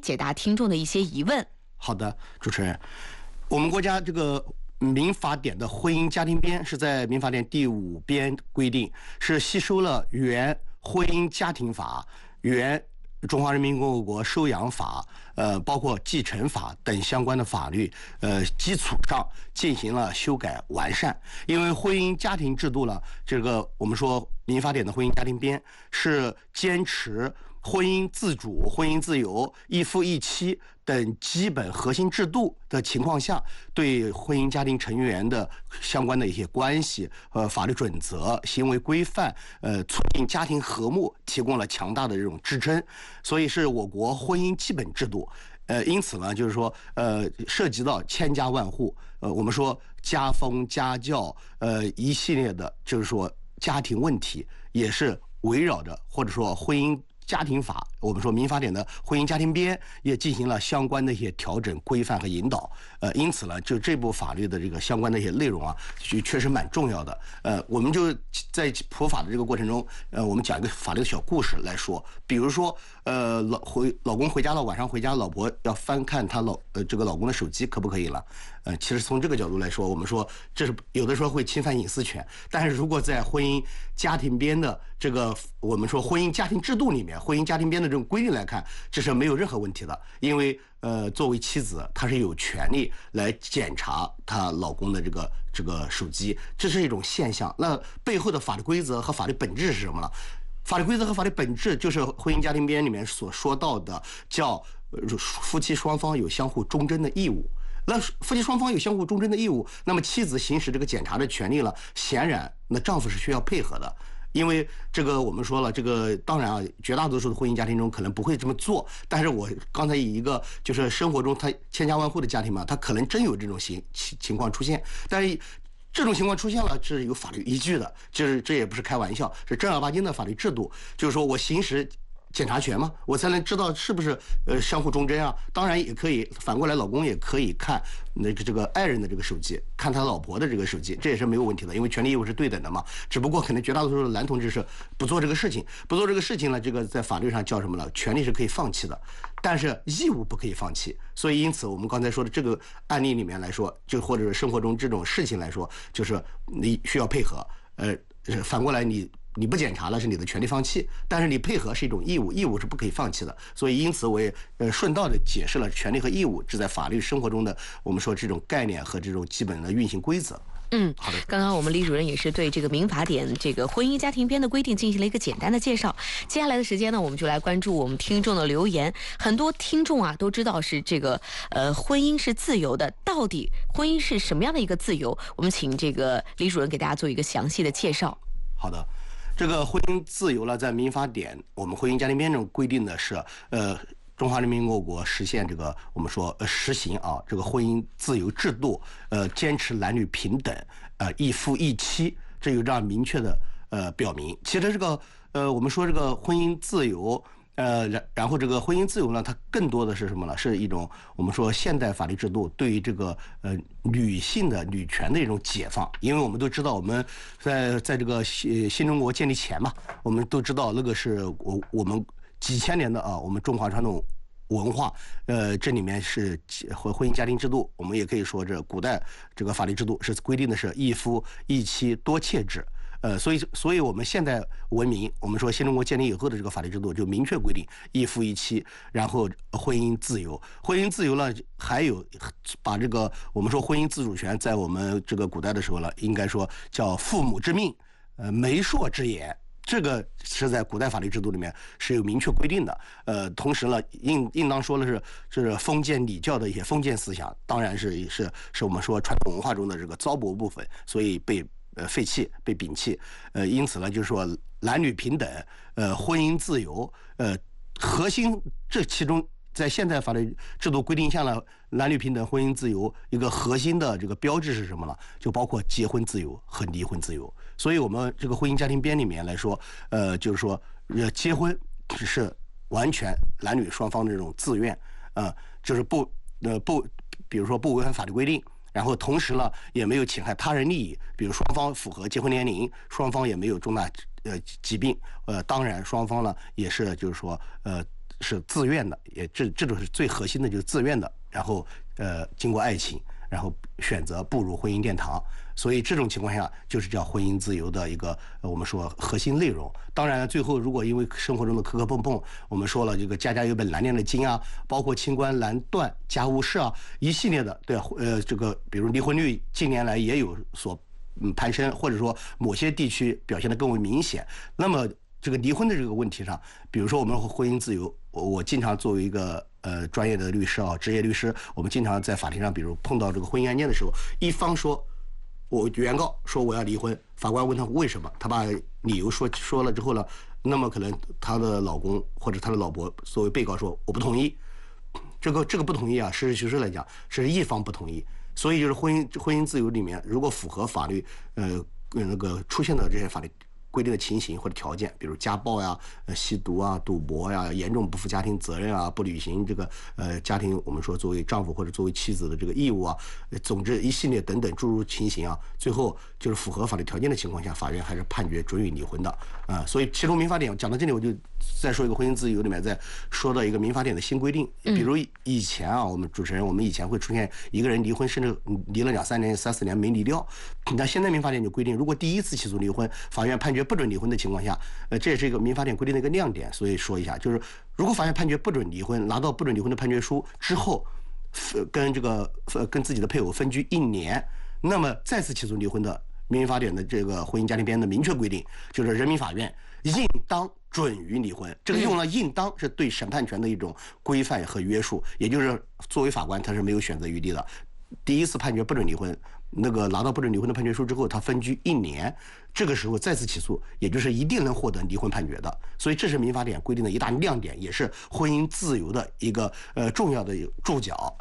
解答听众的一些疑问。 好的，主持人，我们国家这个民法典的婚姻家庭编是在民法典第5编规定，是吸收了原婚姻家庭法、原中华人民共和国收养法、包括继承法等相关的法律基础上进行了修改完善。因为婚姻家庭制度呢，这个我们说民法典的婚姻家庭编是坚持婚姻自主、婚姻自由、一夫一妻等基本核心制度的情况下，对婚姻家庭成员的相关的一些关系、法律准则、行为规范、促进家庭和睦提供了强大的这种支撑，所以是我国婚姻基本制度。因此呢，就是说，涉及到千家万户，我们说家风、家教，一系列的，就是说家庭问题，也是围绕着或者说婚姻家庭法，我们说民法典的婚姻家庭编也进行了相关的一些调整、规范和引导。因此呢，就这部法律的这个相关的一些内容啊，确实蛮重要的。我们就在普法的这个过程中，我们讲一个法律的小故事来说，比如说，老公回家了，晚上回家，老婆要翻看他这个老公的手机，可不可以了？其实从这个角度来说，我们说这是有的时候会侵犯隐私权，但是如果在婚姻家庭编的这个我们说婚姻家庭制度里面，婚姻家庭编的这种规定来看，这是没有任何问题的，因为作为妻子，她是有权利来检查她老公的这个手机，这是一种现象。那背后的法律规则和法律本质是什么呢？法律规则和法律本质就是婚姻家庭编里面所说到的，叫夫妻双方有相互忠贞的义务。那夫妻双方有相互忠贞的义务，那么妻子行使这个检查的权利了，显然那丈夫是需要配合的。因为这个我们说了，这个当然啊，绝大多数的婚姻家庭中可能不会这么做，但是我刚才以一个就是生活中他千家万户的家庭嘛，他可能真有这种情况出现，但是这种情况出现了是有法律依据的，这也不是开玩笑，是正儿八经的法律制度，就是说我行使检查权嘛，我才能知道是不是相互忠贞啊。当然也可以反过来，老公也可以看这个爱人的这个手机，看他老婆的这个手机，这也是没有问题的，因为权利义务是对等的嘛。只不过可能绝大多数的男同志是不做这个事情，呢，这个在法律上叫什么呢？权利是可以放弃的，但是义务不可以放弃。所以因此我们刚才说的这个案例里面来说，就或者是生活中这种事情来说，就是你需要配合，反过来你不检查了是你的权利放弃，但是你配合是一种义务，义务是不可以放弃的。所以因此我也顺道的解释了权利和义务这在法律生活中的我们说这种概念和这种基本的运行规则。 好的。刚刚我们李主任也是对这个民法典这个婚姻家庭编的规定进行了一个简单的介绍。接下来的时间呢，我们就来关注我们听众的留言。很多听众啊都知道是这个婚姻是自由的，到底婚姻是什么样的一个自由？我们请这个李主任给大家做一个详细的介绍。 好的。这个婚姻自由了，在民法典我们婚姻家庭编中规定的是，中华人民共和国实现这个我们说实行啊这个婚姻自由制度，坚持男女平等，一夫一妻，这有这样明确的表明。其实这个我们说这个婚姻自由。然后这个婚姻自由呢，它更多的是什么呢？是一种我们说现代法律制度对于这个女性的女权的一种解放。因为我们都知道，我们在这个新中国建立前嘛，我们都知道那个是我们几千年的啊，我们中华传统文化，这里面是婚姻家庭制度，我们也可以说这古代这个法律制度是规定的是一夫一妻多妾制。所以我们现代文明，我们说新中国建立以后的这个法律制度就明确规定一夫一妻，然后婚姻自由。婚姻自由呢，还有把这个我们说婚姻自主权，在我们这个古代的时候呢，应该说叫父母之命，媒妁之言。这个是在古代法律制度里面是有明确规定的。同时呢，应当说的是封建礼教的一些封建思想，当然是我们说传统文化中的这个糟粕部分，所以被废弃、被摒弃。因此呢，就是说男女平等，婚姻自由，核心这其中在现代法律制度规定下呢，男女平等、婚姻自由一个核心的这个标志是什么呢？就包括结婚自由和离婚自由。所以我们这个婚姻家庭编里面来说，就是说结婚只是完全男女双方的这种自愿，就是比如说不违反法律规定。然后同时呢，也没有侵害他人利益，比如双方符合结婚年龄，双方也没有重大疾病，当然双方呢也是就是说是自愿的，这种是最核心的，就是自愿的。然后经过爱情，然后选择步入婚姻殿堂。所以这种情况下，就是叫婚姻自由的一个我们说核心内容。当然，最后如果因为生活中的磕磕碰碰，我们说了这个家家有本难念的经啊，包括清官难断家务事啊，一系列的对这个比如离婚率近年来也有所攀升，或者说某些地区表现得更为明显。那么这个离婚的这个问题上，比如说我们婚姻自由，我经常作为一个专业的律师啊，职业律师，我们经常在法庭上，比如碰到这个婚姻案件的时候，一方说我原告说我要离婚，法官问他为什么，他把理由说了之后呢，那么可能他的老公或者他的老婆作为被告说我不同意，这个不同意啊，实事求是来讲是一方不同意。所以就是婚姻自由里面，如果符合法律那个出现的这些法律规定的情形或者条件，比如家暴呀、吸毒啊、赌博呀、严重不负家庭责任啊、不履行这个家庭我们说作为丈夫或者作为妻子的这个义务啊，总之一系列等等诸如情形啊，最后就是符合法律条件的情况下，法院还是判决准予离婚的啊。所以其中民法典讲到这里，我就再说一个婚姻自由里面再说到一个民法典的新规定，比如以前啊，我们主持人我们以前会出现一个人离婚，甚至离了2、3年、3、4年没离掉，但现在民法典就规定，如果第一次起诉离婚，法院判决不准离婚的情况下，这也是一个民法典规定的一个亮点。所以说一下，就是如果法院判决不准离婚，拿到不准离婚的判决书之后，跟自己的配偶分居1年，那么再次起诉离婚的，民法典的这个婚姻家庭编的明确规定，就是人民法院应当准予离婚。这个用了应当是对审判权的一种规范和约束，也就是作为法官他是没有选择余地的。第一次判决不准离婚，那个拿到不准离婚的判决书之后，他分居1年，这个时候再次起诉，也就是一定能获得离婚判决的。所以这是民法典规定的一大亮点，也是婚姻自由的一个重要的注脚。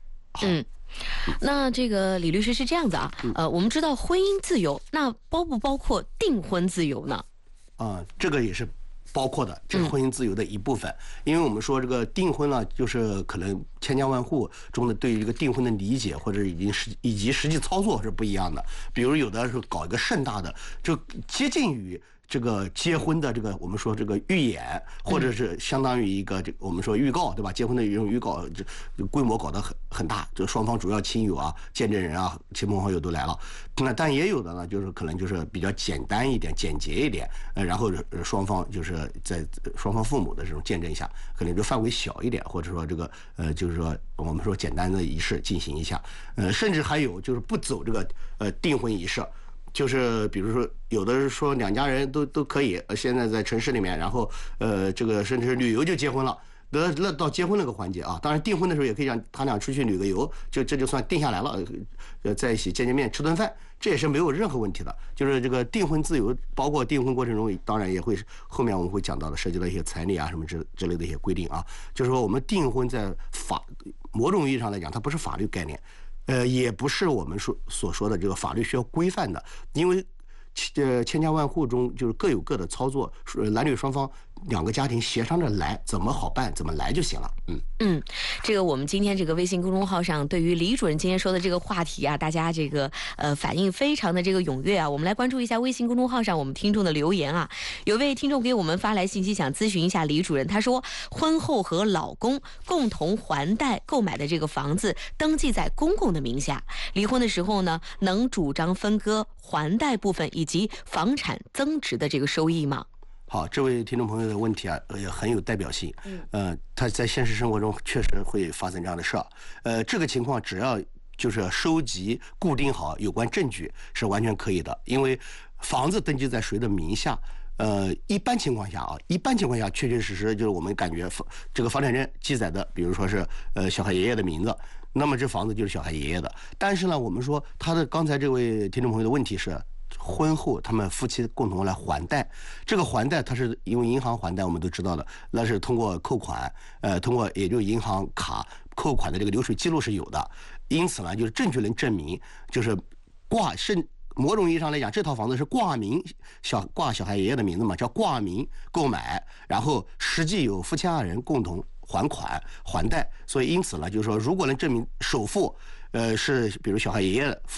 那这个李律师是这样子啊，我们知道婚姻自由，那包不包括订婚自由呢？ 这个也是包括的，这是婚姻自由的一部分。因为我们说这个订婚呢，就是可能千家万户中的对于这个订婚的理解或者以及实际操作是不一样的。比如有的是搞一个盛大的，就接近于这个结婚的这个我们说这个预演，或者是相当于一个这个我们说预告，对吧？结婚的一种预告，这规模搞得很大，就双方主要亲友啊、见证人啊、亲朋好友都来了。那但也有的呢，就是可能就是比较简单一点、简洁一点，然后双方就是在双方父母的这种见证下，可能就范围小一点，或者说这个就是说我们说简单的仪式进行一下，甚至还有就是不走这个订婚仪式。就是比如说，有的是说两家人都可以，现在在城市里面，然后这个甚至是旅游就结婚了，那到结婚那个环节啊，当然订婚的时候也可以让他俩出去旅个游，这就算定下来了，在一起见面吃顿饭，这也是没有任何问题的。就是这个订婚自由，包括订婚过程中，当然也会后面我们会讲到的，涉及到一些彩礼啊什么之类的一些规定啊。就是说我们订婚在某种意义上来讲，它不是法律概念。也不是我们所说的这个法律需要规范的，因为千家万户中就是各有各的操作，男女双方2个家庭协商着来，怎么好办怎么来就行了。 这个我们今天这个微信公众号上对于李主任今天说的这个话题啊，大家这个反应非常的这个踊跃啊。我们来关注一下微信公众号上我们听众的留言啊。有位听众给我们发来信息，想咨询一下李主任，他说婚后和老公共同还贷购买的这个房子登记在公公的名下，离婚的时候呢，能主张分割还贷部分以及房产增值的这个收益吗？ 好，这位听众朋友的问题啊，也很有代表性。他在现实生活中确实会发生这样的事儿。这个情况只要就是收集固定好有关证据是完全可以的，因为房子登记在谁的名下，一般情况下确确实实就是我们感觉这个房产证记载的，比如说是小孩爷爷的名字，那么这房子就是小孩爷爷的。但是呢，我们说刚才这位听众朋友的问题是，婚后他们夫妻共同来还贷，这个还贷它是因为银行还贷我们都知道的，那是通过扣款，通过也就银行卡扣款的这个流水记录是有的，因此呢，就是证据能证明，就是某种意义上来讲，这套房子是挂小孩爷爷的名字嘛，叫挂名购买，然后实际有夫妻2人共同还款还贷，所以因此呢，就是说如果能证明首付是比如小孩爷爷付的，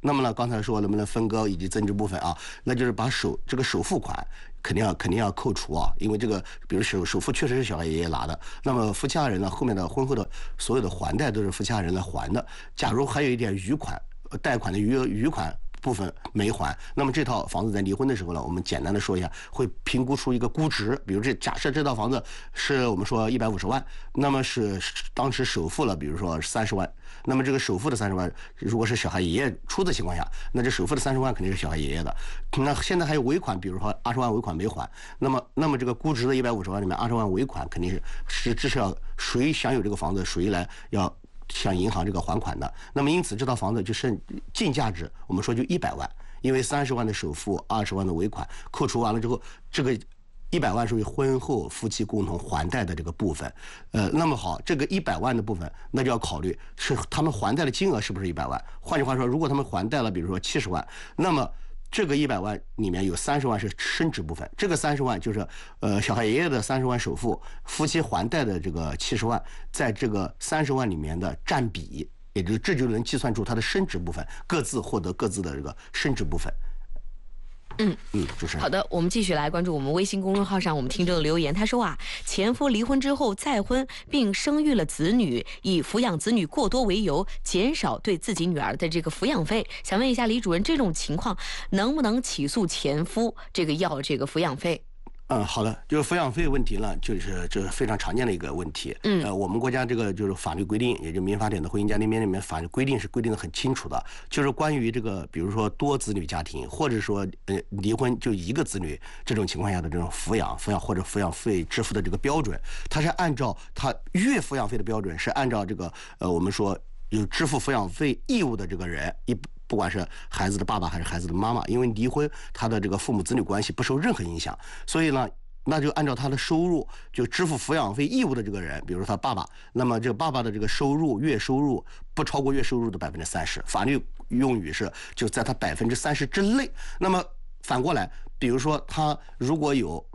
那么呢，刚才说能不能分割以及增值部分啊，那就是把这个首付款肯定要扣除啊，因为这个比如首付确实是小孩爷爷拿的，那么夫妻二人呢，后面的婚后的所有的还贷都是夫妻二人来还的。假如还有一点余款，贷款的余款部分没还，那么这套房子在离婚的时候呢，我们简单的说一下，会评估出一个估值。比如假设这套房子是我们说150万，那么是当时首付了，比如说30万，那么这个首付的30万，如果是小孩爷爷出的情况下，那这首付的30万肯定是小孩爷爷的。那现在还有尾款，比如说20万尾款没还，那么这个估值的150万里面20万尾款肯定是至少谁享有这个房子，谁来要向银行这个还款的。那么因此这套房子就剩净价值，我们说就100万，因为30万的首付，20万的尾款扣除完了之后，这个100万属于婚后夫妻共同还贷的这个部分。那么好，这个100万的部分，那就要考虑是他们还贷的金额是不是100万。换句话说，如果他们还贷了，比如说70万，那么这个100万里面有30万是升值部分，这个30万就是小孩爷爷的30万首付，夫妻还贷的这个70万，在这个30万里面的占比，也就是这就能计算出它的升值部分，各自获得各自的这个升值部分。主持人。 好的，我们继续来关注我们微信公众号上我们听众的留言。他说啊，前夫离婚之后再婚并生育了子女，以抚养子女过多为由，减少对自己女儿的这个抚养费。想问一下李主任，这种情况能不能起诉前夫要这个抚养费？ 好的，就是抚养费问题呢，就是这是非常常见的一个问题。我们国家这个就是法律规定，也就民法典的婚姻家庭编里面法律规定是规定的很清楚的，就是关于这个，比如说多子女家庭，或者说离婚就一个子女这种情况下的这种抚养或者抚养费支付的这个标准，它是按照它月抚养费的标准是按照这个我们说有支付抚养费义务的这个人不管是孩子的爸爸还是孩子的妈妈，因为离婚他的这个父母子女关系不受任何影响，所以呢那就按照他的收入就支付抚养费义务的这个人，比如说他爸爸，那么这个爸爸的这个收入月收入不超过月收入的30%，法律用语是就在他30%之内。那么反过来，比如说他如果有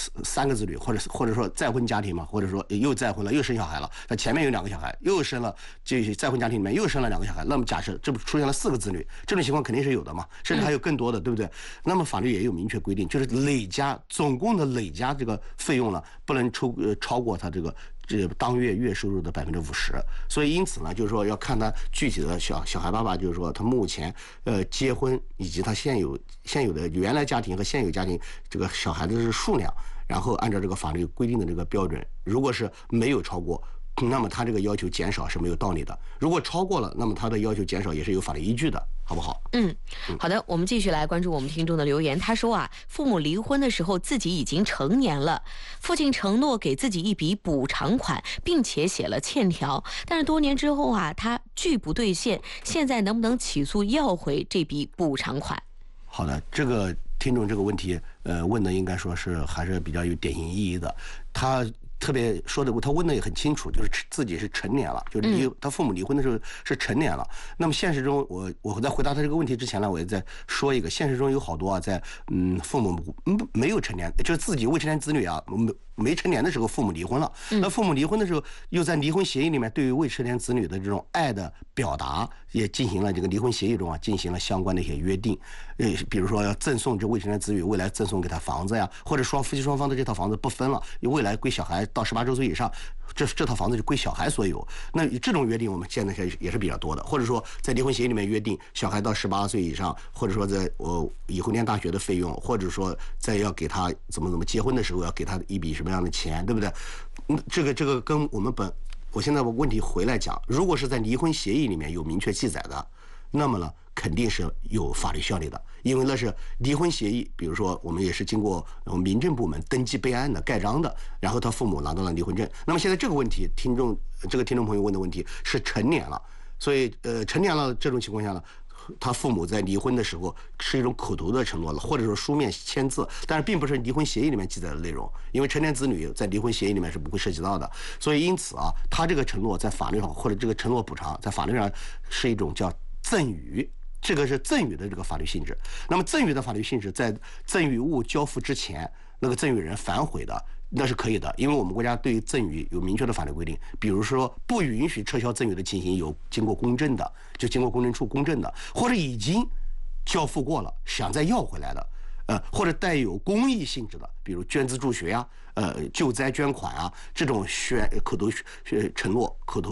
3个子女，或者说再婚家庭嘛，或者说又再婚了又生小孩了，他前面有2个小孩，又生了这再婚家庭里面又生了2个小孩，那么假设这不出现了4个子女，这种情况肯定是有的嘛，甚至还有更多的，对不对？那么法律也有明确规定，就是总共的累加这个费用呢，不能超过他这个当月月收入的50%。所以因此呢，就是说要看他具体的小孩爸爸，就是说他目前结婚以及他现有的原来家庭和现有家庭这个小孩子的数量，然后按照这个法律规定的这个标准，如果是没有超过，那么他这个要求减少是没有道理的；如果超过了，那么他的要求减少也是有法律依据的，好不好？ 好的，我们继续来关注我们听众的留言。他说啊，父母离婚的时候自己已经成年了，父亲承诺给自己一笔补偿款，并且写了欠条，但是多年之后啊，他拒不兑现，现在能不能起诉要回这笔补偿款？ 好的，这个听众这个问题，问的应该说是还是比较有典型意义的。他特别说的，他问的也很清楚，就是自己是成年了，就是他父母离婚的时候是成年了。那么现实中，我在回答他这个问题之前呢，我也在说一个，现实中有好多啊，在父母没有成年，就是自己未成年子女啊没成年的时候父母离婚了，那父母离婚的时候又在离婚协议里面对于未成年子女的这种爱的表达也进行了这个离婚协议中啊进行了相关的一些约定，比如说要赠送这未成年子女未来赠送给他房子呀，或者说夫妻双方的这套房子不分了，未来归小孩到18周岁以上，这套房子就归小孩所有。那这种约定我们现在也是比较多的，或者说在离婚协议里面约定小孩到18岁以上，或者说在以后念大学的费用，或者说在要给他怎么结婚的时候要给他一笔什么样的钱，对不对？这个跟我现在问题回来讲，如果是在离婚协议里面有明确记载的，那么呢肯定是有法律效力的，因为那是离婚协议，比如说我们也是经过民政部门登记备案的盖章的，然后他父母拿到了离婚证。那么现在这个问题，听众朋友问的问题是成年了，所以成年了这种情况下呢，他父母在离婚的时候是一种口头的承诺了，或者说书面签字，但是并不是离婚协议里面记载的内容，因为成年子女在离婚协议里面是不会涉及到的。所以因此啊，他这个承诺在法律上，或者这个承诺补偿在法律上是一种叫赠与，这个是赠与的这个法律性质。那么赠与的法律性质，在赠与物交付之前，那个赠与人反悔的， 那是可以的，因为我们国家对于赠与有明确的法律规定，比如说不允许撤销赠与的情形有经过公证的，就经过公证处公证的，或者已经交付过了想再要回来的，或者带有公益性质的，比如捐资助学呀、救灾捐款啊，这种口头承诺、口头